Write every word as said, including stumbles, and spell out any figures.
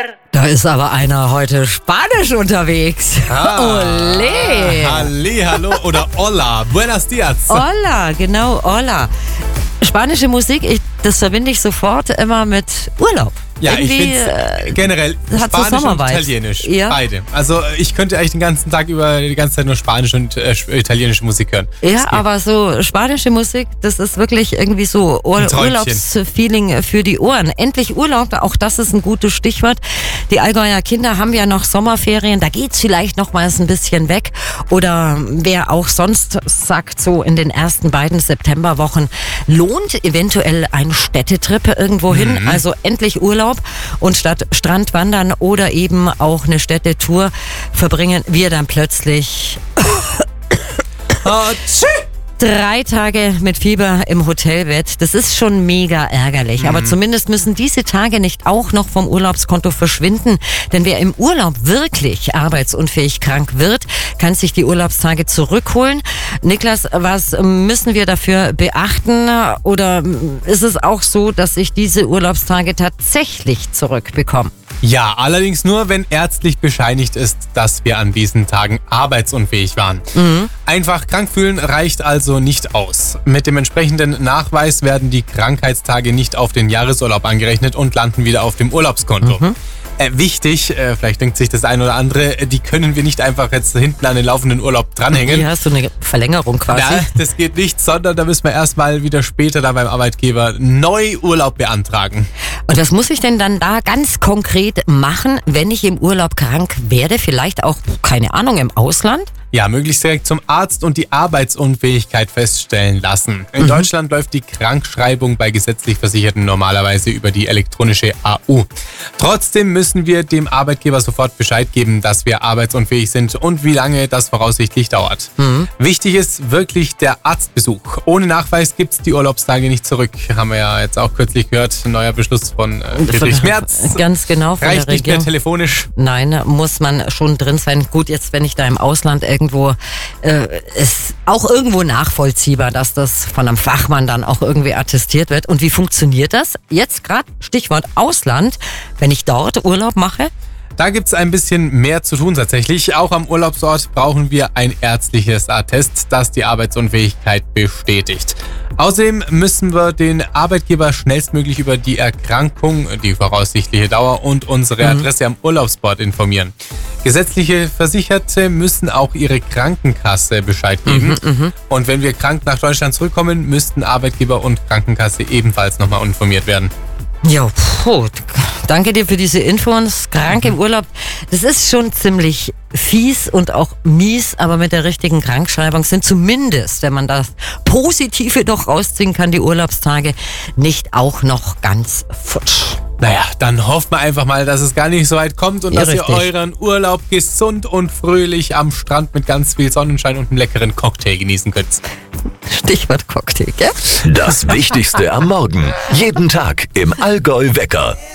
Da ist aber einer heute Spanisch unterwegs. Ah, Olé. Halli, hallo oder hola. Buenos dias. Hola, genau, hola. Spanische Musik, ich, das verbinde ich sofort immer mit Urlaub. Ja, Irgendwie, ich finde äh, generell hat so Spanisch und Sommervibes. Italienisch. Ja. Beide. Also ich könnte eigentlich den ganzen Tag über die ganze Zeit nur spanische und äh, italienische Musik hören. Das Ja, geht. aber so spanische Musik, das ist wirklich irgendwie so Ur Ein Träumchen. Urlaubsfeeling für die Ohren. Endlich Urlaub, auch das ist ein gutes Stichwort. Die Allgäuer Kinder haben ja noch Sommerferien, da geht's vielleicht noch mal ein bisschen weg. Oder wer auch sonst sagt, so in den ersten beiden Septemberwochen lohnt eventuell ein Städtetrip irgendwo hin. Mhm. Also endlich Urlaub und statt Strandwandern oder eben auch eine Städtetour verbringen wir dann plötzlich Hatschi! drei Tage mit Fieber im Hotelbett. Das ist schon mega ärgerlich. Mhm. Aber zumindest müssen diese Tage nicht auch noch vom Urlaubskonto verschwinden. Denn wer im Urlaub wirklich arbeitsunfähig krank wird, kann sich die Urlaubstage zurückholen. Niklas, was müssen wir dafür beachten? Oder ist es auch so, dass ich diese Urlaubstage tatsächlich zurückbekomme? Ja, allerdings nur, wenn ärztlich bescheinigt ist, dass wir an diesen Tagen arbeitsunfähig waren. Mhm. Einfach krank fühlen reicht also nicht aus. Mit dem entsprechenden Nachweis werden die Krankheitstage nicht auf den Jahresurlaub angerechnet und landen wieder auf dem Urlaubskonto. Mhm. Äh, wichtig, äh, vielleicht denkt sich das ein oder andere, äh, die können wir nicht einfach jetzt hinten an den laufenden Urlaub dranhängen. Hier hast du eine Verlängerung quasi. Ja, das geht nicht, sondern da müssen wir erstmal wieder später dann beim Arbeitgeber neu Urlaub beantragen. Und was muss ich denn dann da ganz konkret machen, wenn ich im Urlaub krank werde? Vielleicht auch, keine Ahnung, im Ausland? Ja, möglichst direkt zum Arzt und die Arbeitsunfähigkeit feststellen lassen. In Mhm. Deutschland läuft die Krankschreibung bei gesetzlich Versicherten normalerweise über die elektronische A U. Trotzdem müssen wir dem Arbeitgeber sofort Bescheid geben, dass wir arbeitsunfähig sind und wie lange das voraussichtlich dauert. Mhm. Wichtig ist wirklich der Arztbesuch. Ohne Nachweis gibt's die Urlaubstage nicht zurück. Haben wir ja jetzt auch kürzlich gehört. Ein neuer Beschluss von äh, Friedrich Merz. Ganz genau, von Reicht der nicht mehr Regierung. telefonisch. Nein, muss man schon drin sein. Gut, jetzt wenn ich da im Ausland irgendwo, äh, ist auch irgendwo nachvollziehbar, dass das von einem Fachmann dann auch irgendwie attestiert wird. Und wie funktioniert das? Jetzt gerade Stichwort Ausland, wenn ich dort Urlaub mache. Da gibt's ein bisschen mehr zu tun tatsächlich. Auch am Urlaubsort brauchen wir ein ärztliches Attest, das die Arbeitsunfähigkeit bestätigt. Außerdem müssen wir den Arbeitgeber schnellstmöglich über die Erkrankung, die voraussichtliche Dauer und unsere Adresse am Urlaubsort informieren. Gesetzliche Versicherte müssen auch ihre Krankenkasse Bescheid geben. Mhm, Und wenn wir krank nach Deutschland zurückkommen, müssten Arbeitgeber und Krankenkasse ebenfalls nochmal informiert werden. Ja, puh, danke dir für diese Infos. Krank im Urlaub, das ist schon ziemlich fies und auch mies, aber mit der richtigen Krankschreibung sind zumindest, wenn man das Positive doch rausziehen kann, die Urlaubstage nicht auch noch ganz futsch. Naja, dann hoffen wir einfach mal, dass es gar nicht so weit kommt und Ja, dass richtig. ihr euren Urlaub gesund und fröhlich am Strand mit ganz viel Sonnenschein und einem leckeren Cocktail genießen könnt. Stichwort Cocktail, gell? Das Wichtigste am Morgen. Jeden Tag im Allgäu Wecker.